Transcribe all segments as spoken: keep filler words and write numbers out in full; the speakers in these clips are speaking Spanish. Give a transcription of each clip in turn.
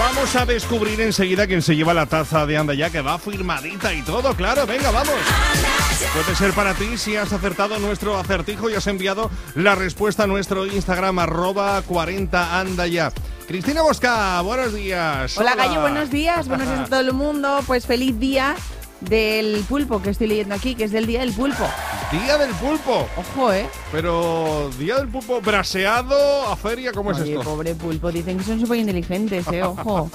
Vamos a descubrir enseguida quién se lleva la taza de Anda Ya, que va firmadita y todo, claro, venga, vamos. Puede ser para ti si has acertado nuestro acertijo y has enviado la respuesta a nuestro Instagram, arroba cuarenta Anda Ya. Cristina Bosca, buenos días. Hola, Hola. Gallo, buenos días, buenos días a todo el mundo. Pues feliz día del pulpo, que estoy leyendo aquí, que es del día del pulpo. Día del pulpo. Ojo, ¿eh? Pero, día del pulpo braseado a feria, ¿cómo es Oye, esto? pobre pulpo, dicen que son súper inteligentes, ¿eh? Ojo.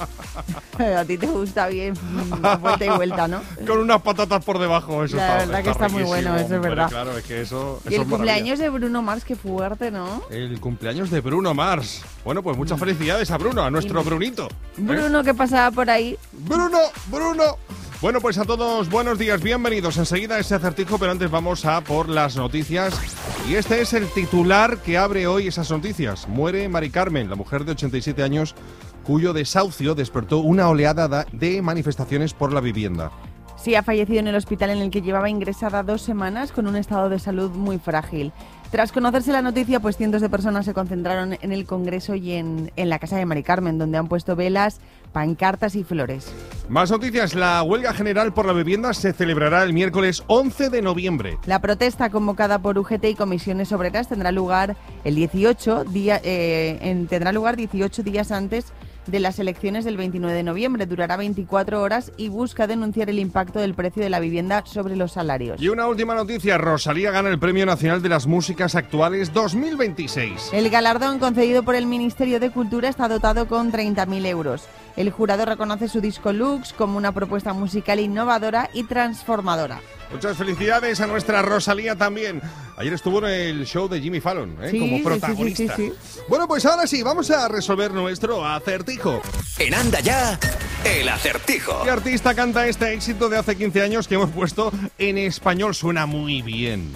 A ti te gusta bien, vuelta y vuelta, ¿no? Con unas patatas por debajo, eso La está verdad que está muy riquísimo, bueno, eso es hombre, verdad. Claro, es que eso, Y eso el es cumpleaños de Bruno Mars, qué fuerte, ¿no? El cumpleaños de Bruno Mars. Bueno, pues muchas felicidades a Bruno, a nuestro Y- Brunito. ¿eh? Bruno, que pasaba por ahí. Bruno, Bruno. Bueno, pues a todos buenos días, bienvenidos. Enseguida ese acertijo, pero antes vamos a por las noticias. Y este es el titular que abre hoy esas noticias. Muere Mari Carmen, la mujer de ochenta y siete años, cuyo desahucio despertó una oleada de manifestaciones por la vivienda. Sí, ha fallecido en el hospital en el que llevaba ingresada dos semanas con un estado de salud muy frágil. Tras conocerse la noticia, pues cientos de personas se concentraron en el Congreso y en, en la casa de Mari Carmen, donde han puesto velas, pancartas y flores. Más noticias. La huelga general por la vivienda se celebrará el miércoles once de noviembre. La protesta convocada por U G T y comisiones obreras tendrá lugar el dieciocho, día, eh, en, tendrá lugar dieciocho días antes de las elecciones del veintinueve de noviembre. Durará veinticuatro horas y busca denunciar el impacto del precio de la vivienda sobre los salarios. Y una última noticia. Rosalía gana el Premio Nacional de las Músicas Actuales dos mil veintiséis. El galardón concedido por el Ministerio de Cultura está dotado con treinta mil euros. El jurado reconoce su disco Lux como una propuesta musical innovadora y transformadora. Muchas felicidades a nuestra Rosalía también. Ayer estuvo en el show de Jimmy Fallon, ¿eh? Sí, como sí, protagonista. sí, sí, sí. Bueno, pues ahora sí, vamos a resolver nuestro acertijo. En Anda Ya, el acertijo. ¿Qué artista canta este éxito de hace quince años que hemos puesto en español? Suena muy bien.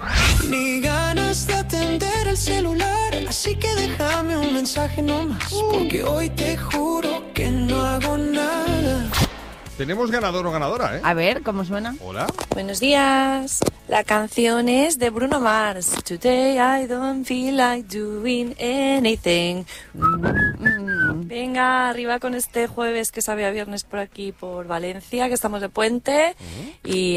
Ni ganas de atender el celular, así que déjame un mensaje nomás, porque hoy te juro que no hago nada. Tenemos ganador o ganadora, ¿eh? A ver, ¿cómo suena? Hola. Buenos días. La canción es de Bruno Mars. Today I don't feel like doing anything. Mm. Venga, arriba con este jueves que sabe a viernes por aquí, por Valencia, que estamos de puente. Y